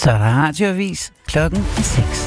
Så er der radioavis klokken 6.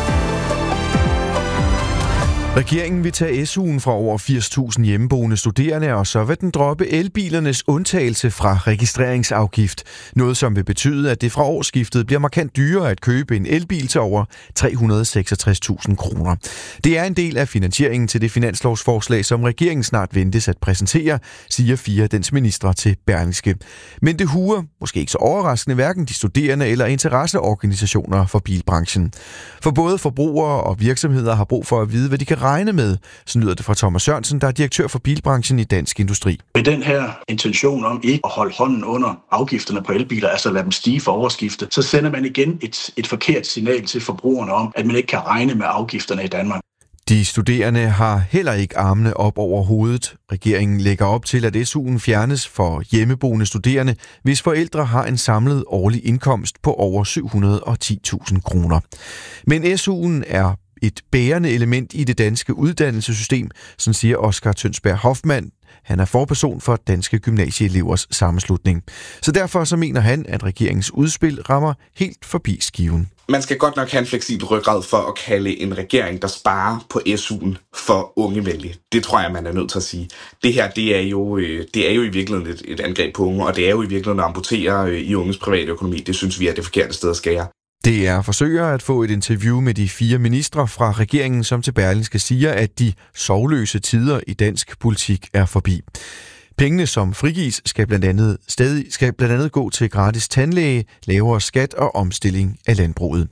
Regeringen vil tage SU'en fra over 80.000 hjemmeboende studerende, og så vil den droppe elbilernes undtagelse fra registreringsafgift. Noget, som vil betyde, at det fra årsskiftet bliver markant dyrere at købe en elbil til over 366.000 kroner. Det er en del af finansieringen til det finanslovsforslag, som regeringen snart ventes at præsentere, siger 4 af dens ministre til Berlingske. Men det huer, måske ikke så overraskende, hverken de studerende eller interesseorganisationer for bilbranchen. For både forbrugere og virksomheder har brug for at vide, hvad de kan regne med, så lyder det fra Thomas Sørensen, der er direktør for bilbranchen i Dansk Industri. Med den her intention om ikke at holde hånden under afgifterne på elbiler, altså lade dem stige for årsskiftet, så sender man igen et forkert signal til forbrugerne om, at man ikke kan regne med afgifterne i Danmark. De studerende har heller ikke armene op over hovedet. Regeringen lægger op til, at SU'en fjernes for hjemmeboende studerende, hvis forældre har en samlet årlig indkomst på over 710.000 kroner. Men SU'en er et bærende element i det danske uddannelsessystem, som siger Oscar Tønsberg Hoffmann. Han er forperson for Danske Gymnasieelevers Sammenslutning. Så derfor så mener han, at regeringens udspil rammer helt forbi skiven. Man skal godt nok have en fleksibel ryggrad for at kalde en regering, der sparer på SU'en for ungevenlig. Det tror jeg, man er nødt til at sige. Det her, det er jo i virkeligheden et angreb på unge, og det er jo i virkeligheden at amputere i unges private økonomi. Det synes vi er det forkerte sted at skære. DR forsøger at få et interview med de 4 ministre fra regeringen, som til Berlingske siger, at de sorgløse tider i dansk politik er forbi. Pengene, som frigives, skal blandt andet gå til gratis tandlæge, lavere skat og omstilling af landbruget.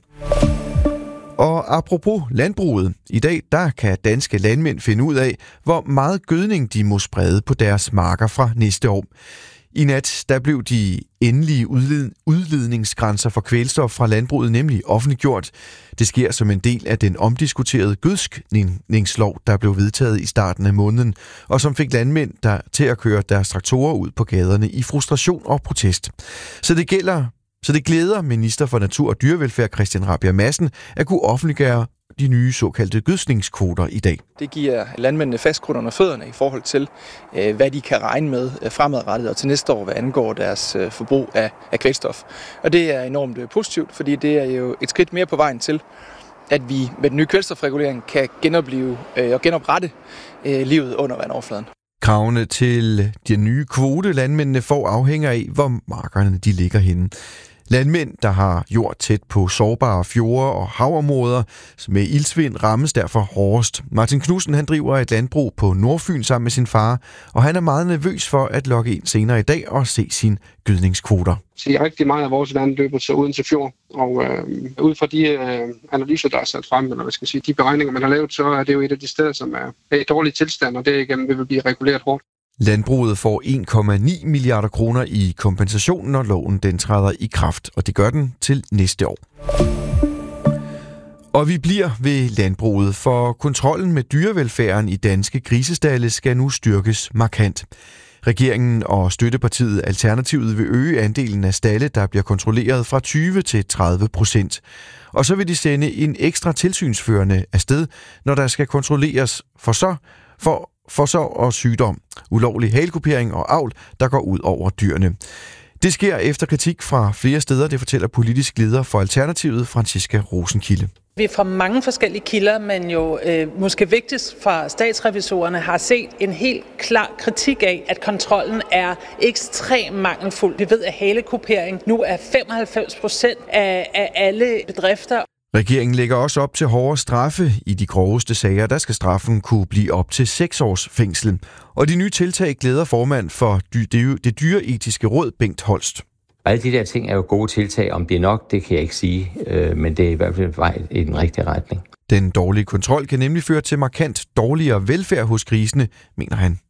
Og apropos landbruget, i dag der kan danske landmænd finde ud af, hvor meget gødning de må sprede på deres marker fra næste år. I nat der blev de endelige udledningsgrænser for kvælstof fra landbruget nemlig offentliggjort. Det sker som en del af den omdiskuterede gødskningslov, der blev vedtaget i starten af måneden, og som fik landmænd til at køre deres traktorer ud på gaderne i frustration og protest. Så det glæder minister for Natur og Dyrevelfærd Christian Rabjerg Madsen at kunne offentliggøre de nye såkaldte gødskningskvoter i dag. Det giver landmændene fast grund under fødderne i forhold til, hvad de kan regne med fremadrettet og til næste år, hvad angår deres forbrug af kvælstof. Og det er enormt positivt, fordi det er jo et skridt mere på vejen til, at vi med den nye kvælstofregulering kan genoprette livet under vandoverfladen. Kravene til de nye kvote, landmændene får, afhænger af, hvor markerne de ligger henne. Landmænd, der har jord tæt på sårbare fjorde og havområder med iltsvind, rammes derfor hårdest. Martin Knudsen, han driver et landbrug på Nordfyn sammen med sin far, og han er meget nervøs for at logge ind senere i dag og se sine gødningskvoter. Så rigtig meget af vores vand løber til Odense Fjord, og ud fra de analyser, der er sat frem, eller hvad skal jeg sige, de beregninger, man har lavet, så er det jo et af de steder, som er i dårlig tilstand, og derigennem vil blive reguleret hårdt. Landbruget får 1,9 milliarder kroner i kompensation, når loven den træder i kraft, og det gør den til næste år. Og vi bliver ved landbruget, for kontrollen med dyrevelfærden i danske grisestalde skal nu styrkes markant. Regeringen og støttepartiet Alternativet vil øge andelen af stalde, der bliver kontrolleret fra 20 til 30%. Og så vil de sende en ekstra tilsynsførende afsted, når der skal kontrolleres for sorg og sygdom, ulovlig halekupering og avl, der går ud over dyrene. Det sker efter kritik fra flere steder, det fortæller politisk leder for Alternativet, Franciska Rosenkilde. Vi fra mange forskellige kilder, men jo måske vigtigst fra statsrevisorerne, har set en helt klar kritik af, at kontrollen er ekstremt mangelfuld. Vi ved, at halekupering nu er 95% af alle bedrifter. Regeringen lægger også op til hårdere straffe. I de groveste sager, der skal straffen kunne blive op til 6 års fængsel. Og de nye tiltag glæder formand for det dyreetiske råd, Bengt Holst. Alle de der ting er jo gode tiltag. Om det er nok, det kan jeg ikke sige, men det er i hvert fald vej i den rigtige retning. Den dårlige kontrol kan nemlig føre til markant dårligere velfærd hos grisene, mener han.